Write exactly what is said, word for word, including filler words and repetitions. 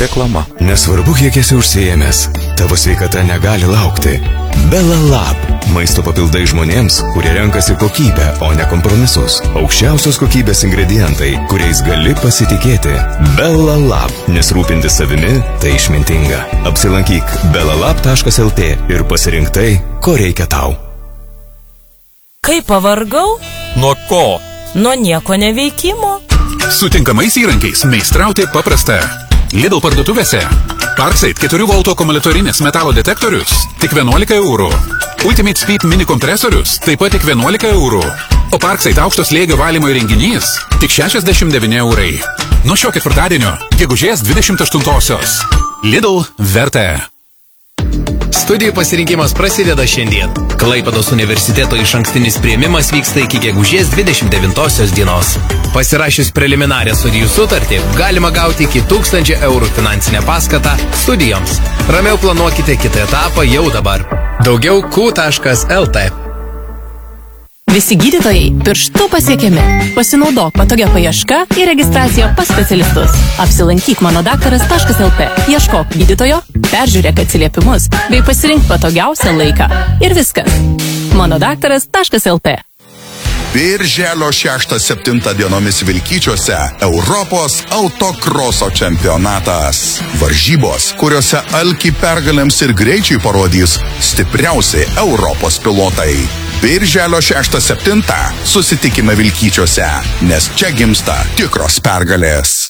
Reklama. Nesvarbu, kiek esi užsiėmęs, tavo sveikata negali laukti. Belalab. Maisto papildai žmonėms, kurie renkasi kokybę, o ne kompromisus. Aukščiausios kokybės ingredientai, kuriais gali pasitikėti. Belalab. Nes rūpintis savimi tai išmintinga. Apsilankyk belalab taškas el tė ir pasirink tai, ko reikia tau. Kaip pavargau? Nuo ko? Nuo nieko neveikimo. Su tinkamais įrankiais meistrauti paprasta. Lidl parduotuvėse. Parkside keturių voltų akumuliatorinis metalo detektorius tik vienuolika eurų. Ultimate Speed mini kompresorius taip pat tik vienuolika eurų. O Parkside aukšto slėgio valymo įrenginys tik šešiasdešimt devyni eurai. Nuo šio ketvirtadienio, gegužės dvidešimt aštuntosios. Lidl verta. Studijų pasirinkimas prasideda šiandien. Klaipėdos universiteto išankstinis priėmimas vyksta iki gegužės dvidešimt devintosios dienos. Pasirašius preliminarią studijų sutartį, galima gauti iki tūkstančio eurų finansinę paskatą studijoms. Ramiau planuokite kitą etapą jau dabar. Daugiau ku taškas el tė. Visi gydytojai pirštų pasiekiami. Pasinaudok patogia paieška ir registracija pas specialistus. Apsilankyk mano daktaras taškas el tė. Ieškok gydytojo, peržiūrėk atsiliepimus bei pasirink patogiausią laiką. Ir viskas. mano daktaras taškas el tė. Birželio šeštą septintą dienomis Vilkyčiuose Europos autokroso čempionatas. Varžybos, kuriuose alkį pergalėms ir greičiai parodys stipriausiai Europos pilotai. Birželio šeštą septintą susitikime Vilkyčiuose, nes čia gimsta tikros pergalės.